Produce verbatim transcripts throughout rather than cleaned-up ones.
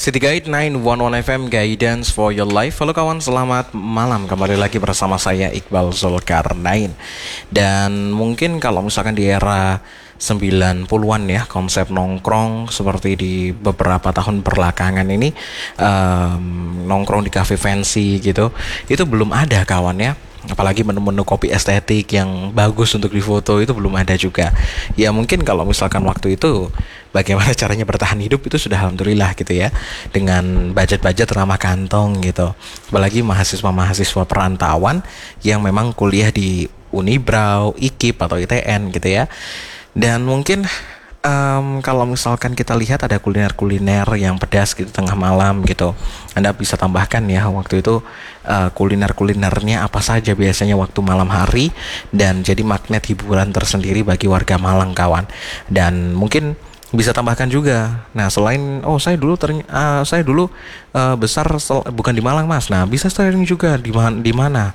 City Guide sembilan satu satu F M Guidance for Your Life. Halo kawan, selamat malam. Kembali lagi bersama saya Iqbal Zulkarnain. Dan mungkin kalau misalkan di era sembilan puluhan ya, konsep nongkrong seperti di beberapa tahun belakangan ini, um, nongkrong di cafe fancy gitu, itu belum ada kawan ya. Apalagi menu-menu kopi estetik yang bagus untuk difoto itu belum ada juga. Ya mungkin kalau misalkan waktu itu bagaimana caranya bertahan hidup itu sudah alhamdulillah gitu ya, dengan budget-budget ramah kantong gitu. Apalagi mahasiswa-mahasiswa perantauan yang memang kuliah di Unibrau, I K I P atau I T N gitu ya. Dan mungkin Um, kalau misalkan kita lihat ada kuliner-kuliner yang pedas gitu tengah malam gitu, Anda bisa tambahkan ya waktu itu uh, kuliner-kulinernya apa saja biasanya waktu malam hari, dan jadi magnet hiburan tersendiri bagi warga Malang kawan. Dan mungkin bisa tambahkan juga. Nah selain oh saya dulu terny- uh, saya dulu uh, besar sel- bukan di Malang mas. Nah bisa sharing juga di mana di mana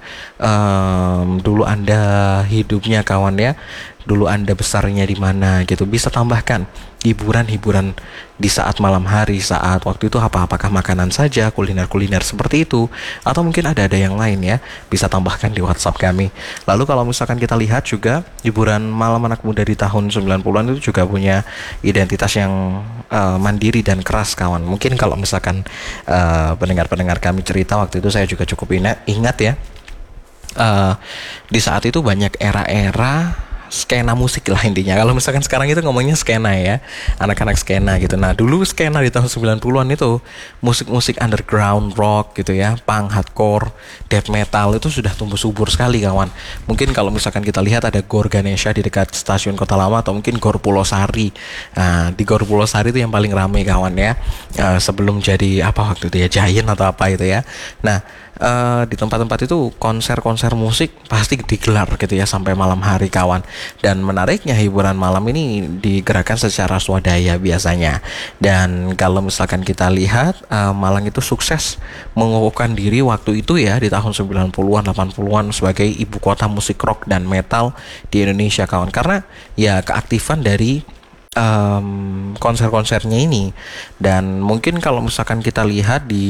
um, dulu Anda hidupnya kawan ya. Dulu Anda besarnya di mana gitu. Bisa tambahkan hiburan-hiburan di saat malam hari, saat waktu itu apa apakah makanan saja, kuliner-kuliner seperti itu, atau mungkin ada-ada yang lain ya. Bisa tambahkan di WhatsApp kami. Lalu kalau misalkan kita lihat juga hiburan malam anak muda di tahun sembilan puluhan itu juga punya identitas yang uh, mandiri dan keras kawan. Mungkin kalau misalkan uh, pendengar-pendengar kami cerita waktu itu, saya juga cukup ingat, ingat ya. Uh, di saat itu banyak era-era skena musik lah intinya. Kalau misalkan sekarang itu ngomongnya skena ya, anak-anak skena gitu. Nah dulu skena di tahun sembilan puluhan itu musik-musik underground rock gitu ya, punk, hardcore, death metal itu sudah tumbuh subur sekali kawan. Mungkin kalau misalkan kita lihat ada Gor Ganesha di dekat stasiun Kota Lama, atau mungkin Gor Pulau Sari. Nah di Gor Pulau Sari itu yang paling ramai kawan ya, uh, sebelum jadi apa waktu itu ya, Giant atau apa itu ya. Nah Uh, di tempat-tempat itu konser-konser musik pasti digelar gitu ya sampai malam hari kawan. Dan menariknya hiburan malam ini digerakkan secara swadaya biasanya. Dan kalau misalkan kita lihat uh, Malang itu sukses mengukuhkan diri waktu itu ya di tahun sembilan puluhan delapan puluhan sebagai ibu kota musik rock dan metal di Indonesia kawan. Karena ya keaktifan dari um, konser-konsernya ini. Dan mungkin kalau misalkan kita lihat di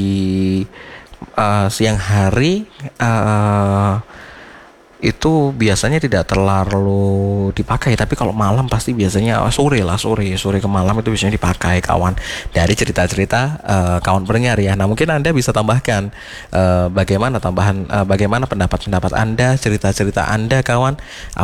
Uh, siang hari uh, itu biasanya tidak terlalu dipakai, tapi kalau malam pasti biasanya oh, sore lah sore sore ke malam itu biasanya dipakai kawan, dari cerita-cerita uh, kawan pendengar ya. Nah mungkin Anda bisa tambahkan uh, bagaimana tambahan uh, bagaimana pendapat-pendapat Anda, cerita-cerita Anda kawan,